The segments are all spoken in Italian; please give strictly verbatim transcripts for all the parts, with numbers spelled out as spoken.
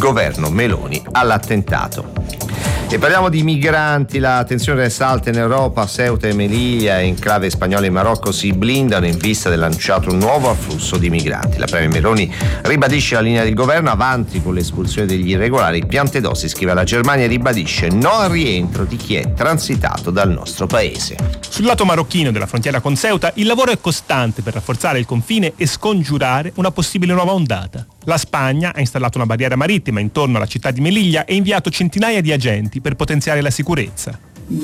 governo Meloni all'attentato. E parliamo di migranti, la tensione resta alta in Europa, Ceuta e Melilla, enclave spagnola in Marocco, si blindano in vista dell'annunciato un nuovo afflusso di migranti. La premier Meloni ribadisce la linea del governo, avanti con l'espulsione degli irregolari. Piantedosi scrive alla Germania e ribadisce no al rientro di chi è transitato dal nostro paese. Sul lato marocchino della frontiera con Ceuta il lavoro è costante per rafforzare il confine e scongiurare una possibile nuova ondata. La Spagna ha installato una barriera marittima intorno alla città di Melilla e inviato centinaia di agenti per potenziare la sicurezza.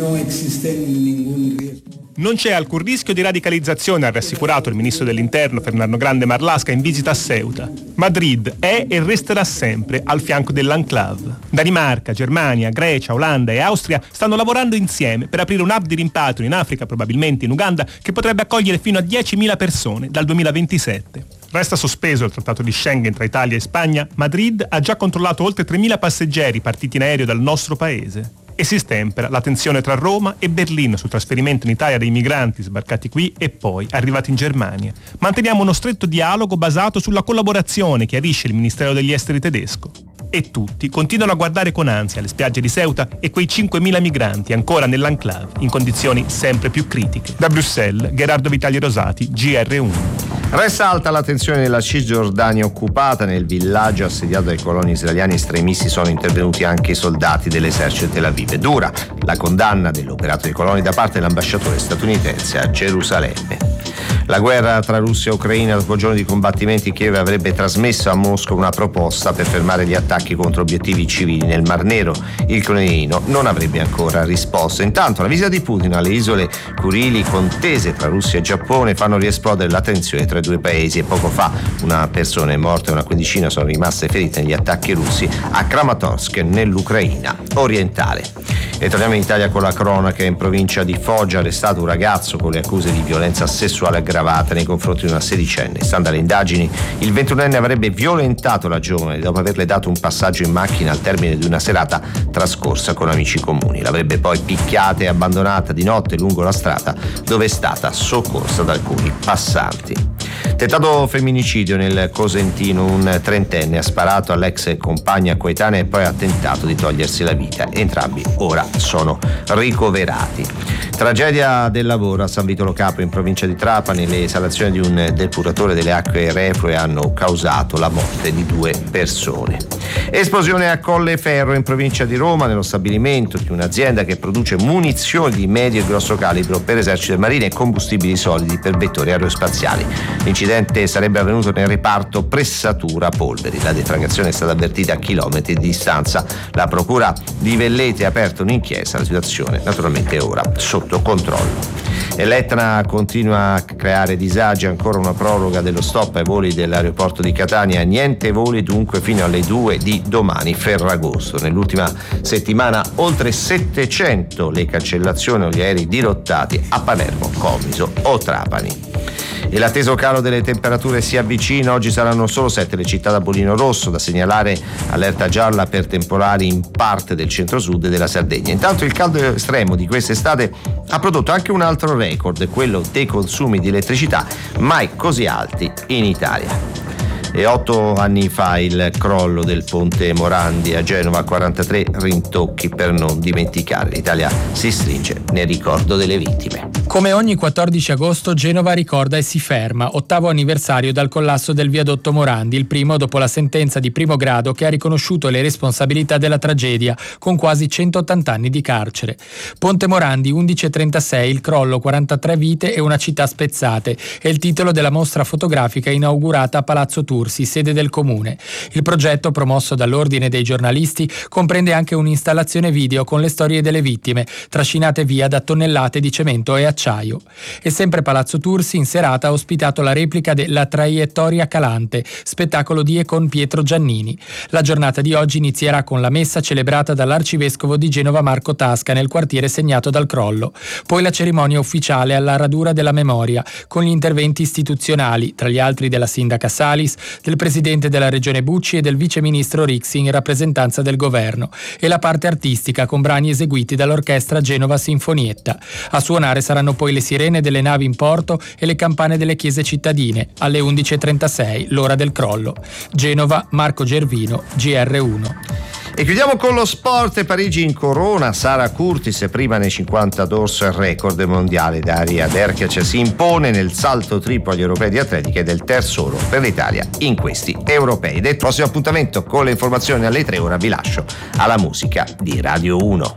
Non c'è alcun rischio di radicalizzazione, ha rassicurato il ministro dell'Interno Fernando Grande Marlaska in visita a Ceuta. Madrid è e resterà sempre al fianco dell'enclave. Danimarca, Germania, Grecia, Olanda e Austria stanno lavorando insieme per aprire un hub di rimpatrio in Africa, probabilmente in Uganda, che potrebbe accogliere fino a diecimila persone dal duemilaventisette. Resta sospeso il trattato di Schengen tra Italia e Spagna. Madrid ha già controllato oltre tremila passeggeri partiti in aereo dal nostro paese. E si stempera la tensione tra Roma e Berlino sul trasferimento in Italia dei migranti sbarcati qui e poi arrivati in Germania. Manteniamo uno stretto dialogo basato sulla collaborazione, chiarisce il Ministero degli Esteri tedesco. E tutti continuano a guardare con ansia le spiagge di Ceuta e quei cinquemila migranti ancora nell'enclave, in condizioni sempre più critiche. Da Bruxelles, Gerardo Vitali Rosati, G R uno. Resta alta la tensione nella Cisgiordania occupata. Nel villaggio assediato dai coloni israeliani estremisti sono intervenuti anche i soldati dell'esercito di Tel Aviv. È dura la condanna dell'operato dei coloni da parte dell'ambasciatore statunitense a Gerusalemme. La guerra tra Russia e Ucraina, dopo giorni di combattimenti, Kiev avrebbe trasmesso a Mosca una proposta per fermare gli attacchi contro obiettivi civili nel Mar Nero. Il Cremlino non avrebbe ancora risposto. Intanto la visita di Putin alle isole Kurili, contese tra Russia e Giappone, fanno riesplodere la tensione tra i due paesi e poco fa una persona è morta e una quindicina sono rimaste ferite negli attacchi russi a Kramatorsk nell'Ucraina orientale. E torniamo in Italia con la cronaca. In provincia di Foggia arrestato un ragazzo con le accuse di violenza sessuale aggravata nei confronti di una sedicenne. Stando alle indagini, il ventunenne avrebbe violentato la giovane dopo averle dato un passaggio in macchina al termine di una serata trascorsa con amici comuni. L'avrebbe poi picchiata e abbandonata di notte lungo la strada, dove è stata soccorsa da alcuni passanti. Tentato femminicidio nel Cosentino, un trentenne ha sparato all'ex compagna coetanea e poi ha tentato di togliersi la vita. Entrambi ora sono ricoverati. Tragedia del lavoro a San Vito Lo Capo in provincia di Trapani. Le esalazioni di un depuratore delle acque reflue hanno causato la morte di due persone. Esplosione a Colleferro in provincia di Roma nello stabilimento di un'azienda che produce munizioni di medio e grosso calibro per esercito e marine e combustibili solidi per vettori aerospaziali. L'incidente sarebbe avvenuto nel reparto pressatura polveri. La deflagrazione è stata avvertita a chilometri di distanza. La procura di Velletri ha aperto un'inchiesta. La situazione naturalmente è ora sotto controllo. E l'Etna continua a creare disagi, ancora una proroga dello stop ai voli dell'aeroporto di Catania, niente voli dunque fino alle due di domani Ferragosto. Nell'ultima settimana oltre settecento le cancellazioni o gli aerei dirottati a Palermo, Comiso o Trapani. E l'atteso calo delle temperature si avvicina. Oggi saranno solo sette le città da bollino rosso, da segnalare allerta gialla per temporali in parte del centro-sud e della Sardegna. Intanto il caldo estremo di quest'estate ha prodotto anche un altro record, quello dei consumi di elettricità mai così alti in Italia. E otto anni fa il crollo del ponte Morandi a Genova, quarantatré rintocchi per non dimenticare. L'Italia si stringe nel ricordo delle vittime. Come ogni quattordici agosto Genova ricorda e si ferma, ottavo anniversario dal collasso del viadotto Morandi, il primo dopo la sentenza di primo grado che ha riconosciuto le responsabilità della tragedia, con quasi centottanta anni di carcere. Ponte Morandi, undici e trentasei, il crollo, quarantatré vite e una città spezzate, è il titolo della mostra fotografica inaugurata a Palazzo Tursi, sede del comune. Il progetto, promosso dall'Ordine dei giornalisti, comprende anche un'installazione video con le storie delle vittime, trascinate via da tonnellate di cemento e acciaio. E sempre Palazzo Tursi in serata ha ospitato la replica della Traiettoria Calante, spettacolo di e con Pietro Giannini. La giornata di oggi inizierà con la messa celebrata dall'arcivescovo di Genova Marco Tasca nel quartiere segnato dal crollo. Poi la cerimonia ufficiale alla radura della memoria, con gli interventi istituzionali, tra gli altri della sindaca Salis, del presidente della regione Bucci e del viceministro Rixi in rappresentanza del governo, e la parte artistica con brani eseguiti dall'orchestra Genova Sinfonietta. A suonare saranno Suoneranno poi le sirene delle navi in porto e le campane delle chiese cittadine. Alle undici e trentasei, l'ora del crollo. Genova, Marco Gervino, G R uno. E chiudiamo con lo sport. Parigi in corona. Sara Curtis, prima nei cinquanta dorso, record mondiale. Daria Derkiac si impone nel salto triplo agli europei di atletica ed è il terzo oro per l'Italia in questi europei. Del prossimo appuntamento con le informazioni alle tre, ora vi lascio alla musica di Radio uno.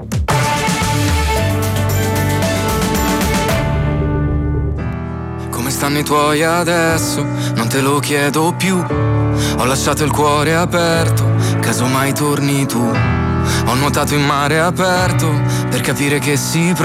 Come stanno i tuoi adesso? Non te lo chiedo più. Ho lasciato il cuore aperto, caso mai torni tu. Ho nuotato in mare aperto per capire che si